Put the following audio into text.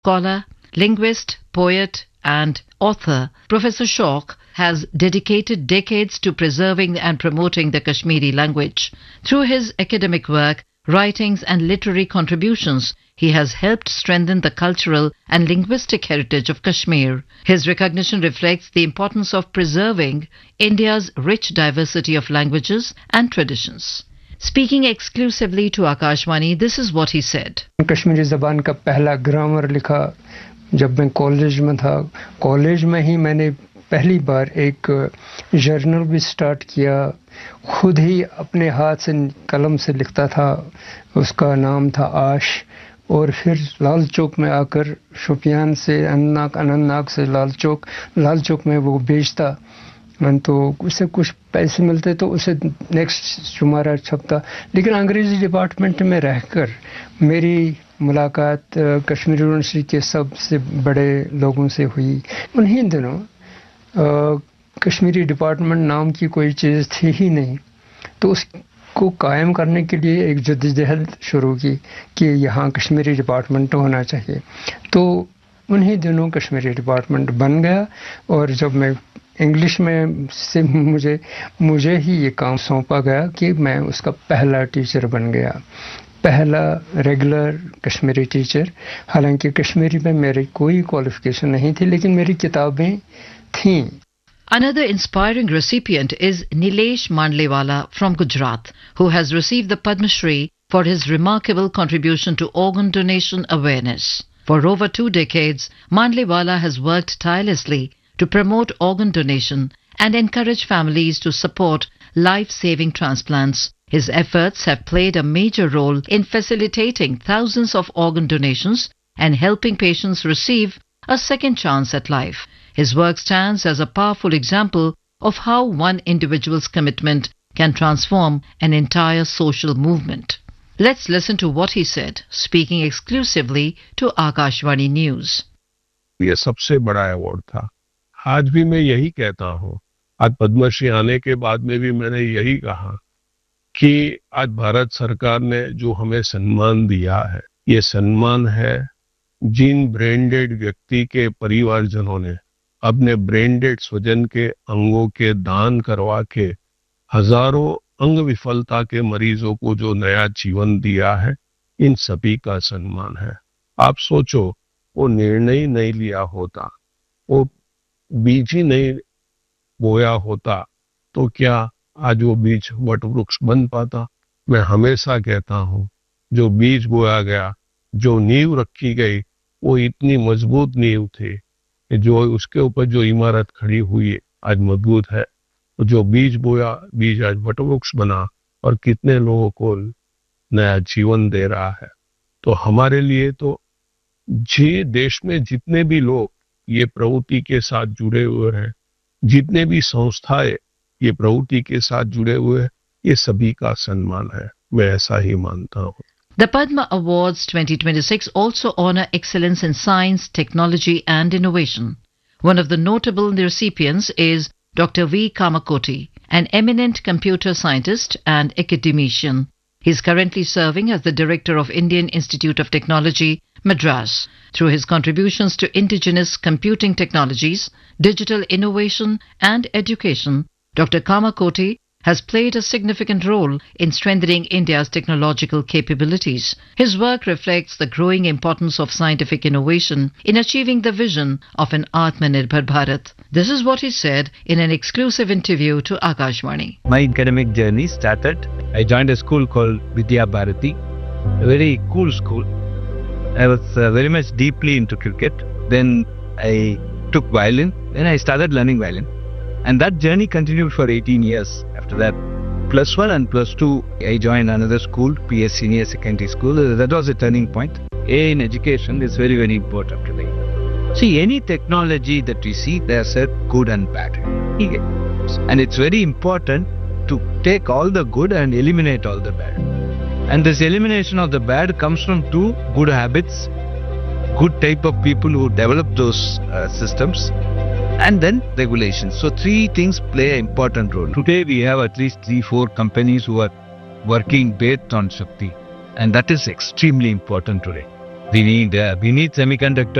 Scholar, linguist, poet, and author Professor Shauk has dedicated decades to preserving and promoting the Kashmiri language. Through his academic work, writings, and literary contributions, he has helped strengthen the cultural and linguistic heritage of Kashmir. His recognition reflects the importance of preserving India's rich diversity of languages and traditions. Speaking exclusively to Akashvani, this is what he said. Kashmiri ज़बान का पहला grammar लिखा जब मैं college में था. College में ही मैंने पहली बार एक जर्नल भी स्टार्ट किया. खुद ही अपने हाथ से कलम से लिखता था. उसका नाम था आश. और फिर लाल चौक में आकर शोपियान से अनंतनाग से लाल चौक में वो बेचता. तो उससे कुछ पैसे मिलते तो उसे नेक्स्ट शुमारा छपता. लेकिन अंग्रेजी डिपार्टमेंट में रहकर मेरी मुलाकात कश्मीर यूनिवर्सिटी के सबसे बड़े लोगों से हुई. उन्हीं दिनों कश्मीरी डिपार्टमेंट नाम की कोई चीज़ थी ही नहीं. तो उसको कायम करने के लिए एक जद्दोजहद शुरू की कि यहाँ कश्मीरी डिपार्टमेंट होना चाहिए. तो उन्हीं दिनों कश्मीरी डिपार्टमेंट बन गया. और जब मैं इंग्लिश में से मुझे ही ये काम सौंपा गया कि मैं उसका पहला टीचर बन गया. पहला रेगुलर कश्मीरी टीचर. हालांकि कश्मीरी में मेरी कोई क्वालिफिकेशन नहीं थी, लेकिन मेरी किताबें थीं. Another inspiring recipient is Nilesh Mandlewala from Gujarat, who has received the Padma Shri for his remarkable contribution to organ donation awareness. For over 2 decades, Mandlewala has worked tirelessly to promote organ donation and encourage families to support life-saving transplants. His efforts have played a major role in facilitating thousands of organ donations and helping patients receive a second chance at life. His work stands as a powerful example of how one individual's commitment can transform an entire social movement. Let's listen to what he said, speaking exclusively to Akashvani News. ये सबसे बड़ा award था. आज भी मैं यही कहता हूँ. आज पद्मश्री आने के बाद में भी मैंने यही कहा कि आज भारत सरकार ने जो हमें सम्मान दिया है, ये सम्मान है जिन ब्रेनडेड व्यक्ति के परिवारजनों ने अपने ब्रेनडेड स्वजन के अंगों के दान करवा के हजारों अंग विफलता के मरीजों को जो नया जीवन दिया है, इन सभी का सम्मान है. आप सोचो, वो निर्णय नहीं लिया होता, वो बीज ही नहीं बोया होता, तो क्या आज वो बीज वटवृक्ष बन पाता? मैं हमेशा कहता हूँ, जो बीज बोया गया, जो नींव रखी गई, वो इतनी मजबूत नींव थी, जो उसके ऊपर जो इमारत खड़ी हुई आज मजबूत है. तो जो बीज बोया, बीज आज वटवृक्ष बना और कितने लोगों को नया जीवन दे रहा है. तो हमारे लिए तो जी देश में जितने भी लोग ये प्रवृत्ति के साथ जुड़े हुए हैं, जितने भी संस्थाएं ये प्रवृत्ति के साथ जुड़े हुए हैं, ये सभी का सम्मान है. मैं ऐसा ही मानता हूँ. The Padma Awards 2026 also honor excellence in science, technology and innovation. One of the notable recipients is Dr. V. Kamakoti, an eminent computer scientist and academician. He is currently serving as the director of Indian Institute of Technology, Madras. Through his contributions to indigenous computing technologies, digital innovation and education, Dr. Kamakoti has played a significant role in strengthening India's technological capabilities. His work reflects the growing importance of scientific innovation in achieving the vision of an Atmanirbhar Bharat. This is what he said in an exclusive interview to Akashvani. My academic journey started. I joined a school called Vidya Bharati, a very cool school. I was very much deeply into cricket. Then I took violin. Then I started learning violin. And that journey continued for 18 years. After that, plus 1 and plus 2, I joined another school, PS Senior Secondary School. That was a turning point. A in education is very, very important today. See, any technology that we see, there's a good and bad. And it's very important to take all the good and eliminate all the bad. And this elimination of the bad comes from 2 good habits, good type of people who develop those systems, and then regulations. So 3 things play an important role. Today we have at least 3-4 companies who are working based on Shakti, and that is extremely important today. We need semiconductor